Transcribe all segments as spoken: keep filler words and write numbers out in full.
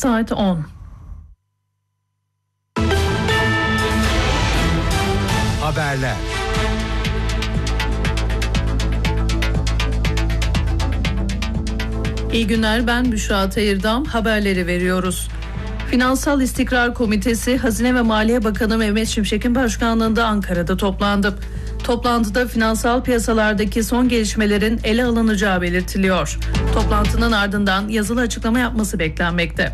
saat on. Haberler. İyi günler, ben Büşra Tayırdam. Haberleri veriyoruz. Finansal İstikrar Komitesi, Hazine ve Maliye Bakanı Mehmet Şimşek'in başkanlığında Ankara'da toplandı. Toplantıda finansal piyasalardaki son gelişmelerin ele alınacağı belirtiliyor. Toplantının ardından yazılı açıklama yapması beklenmekte.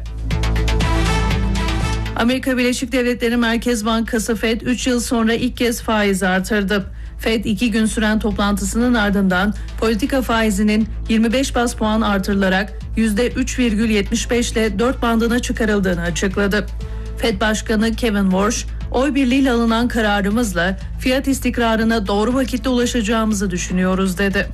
Amerika Birleşik Devletleri Merkez Bankası Fed üç yıl sonra ilk kez faiz artırdı. Fed iki gün süren toplantısının ardından politika faizinin yirmi beş baz puan artırılarak yüzde üç virgül yetmiş beş ile dört bandına çıkarıldığını açıkladı. Fed Başkanı Kevin Warsh, oy birliğiyle alınan kararımızla fiyat istikrarına doğru vakitte ulaşacağımızı düşünüyoruz dedi.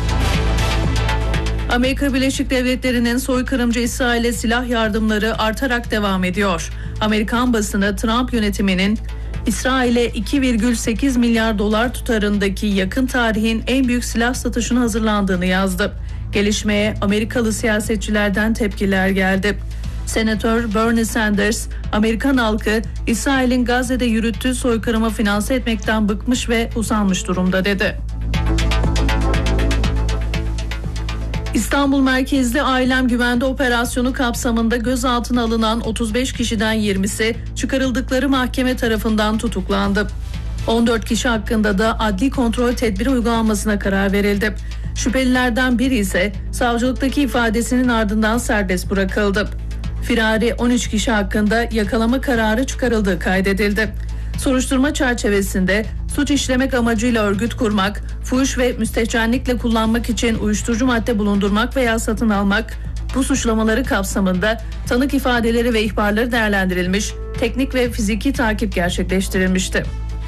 Amerika Birleşik Devletleri'nin soykırımcı İsrail'e silah yardımları artarak devam ediyor. Amerikan basını Trump yönetiminin İsrail'e iki virgül sekiz milyar dolar tutarındaki yakın tarihin en büyük silah satışına hazırlandığını yazdı. Gelişmeye Amerikalı siyasetçilerden tepkiler geldi. Senatör Bernie Sanders, Amerikan halkı İsrail'in Gazze'de yürüttüğü soykırımı finanse etmekten bıkmış ve usanmış durumda dedi. İstanbul merkezli Ailem Güvende operasyonu kapsamında gözaltına alınan otuz beş kişiden yirmisi çıkarıldıkları mahkeme tarafından tutuklandı. on dört kişi hakkında da adli kontrol tedbiri uygulanmasına karar verildi. Şüphelilerden biri ise savcılıktaki ifadesinin ardından serbest bırakıldı. Firari on üç kişi hakkında yakalama kararı çıkarıldığı kaydedildi. Soruşturma çerçevesinde suç işlemek amacıyla örgüt kurmak, fuhuş ve müstehcenlikle kullanmak için uyuşturucu madde bulundurmak veya satın almak, bu suçlamaları kapsamında tanık ifadeleri ve ihbarları değerlendirilmiş, teknik ve fiziki takip gerçekleştirilmişti.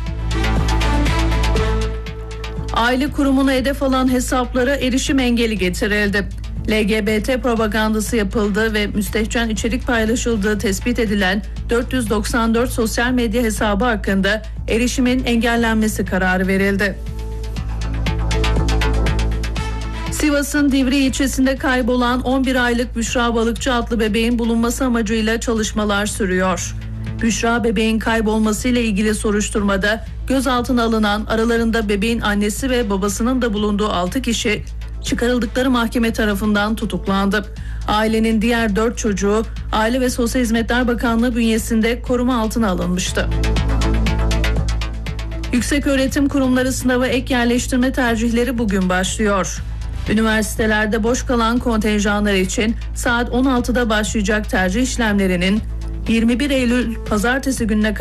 Aile kurumuna hedef alan hesaplara erişim engeli getirildi. L G B T propagandası yapıldığı ve müstehcen içerik paylaşıldığı tespit edilen dört yüz doksan dört sosyal medya hesabı hakkında erişimin engellenmesi kararı verildi. Sivas'ın Divriği ilçesinde kaybolan on bir aylık Büşra Balıkçı adlı bebeğin bulunması amacıyla çalışmalar sürüyor. Büşra bebeğin kaybolmasıyla ilgili soruşturmada gözaltına alınan, aralarında bebeğin annesi ve babasının da bulunduğu altı kişi çıkarıldıkları mahkeme tarafından tutuklandı. Ailenin diğer dört çocuğu Aile ve Sosyal Hizmetler Bakanlığı bünyesinde koruma altına alınmıştı. Yükseköğretim kurumları sınavı ek yerleştirme tercihleri bugün başlıyor. Üniversitelerde boş kalan kontenjanlar için saat on altıda başlayacak tercih işlemlerinin yirmi bir Eylül Pazartesi gününe kadar